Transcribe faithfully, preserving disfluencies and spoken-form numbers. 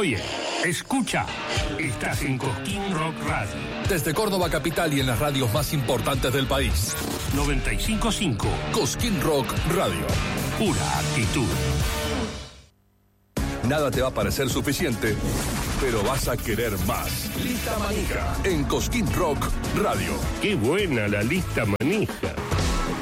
Oye, escucha, estás en Cosquín Rock Radio. Desde Córdoba capital y en las radios más importantes del país. noventa y cinco punto cinco. Cosquín Rock Radio. Pura actitud. Nada te va a parecer suficiente, pero vas a querer más. Lista Manija en Cosquín Rock Radio. Qué buena la lista manija.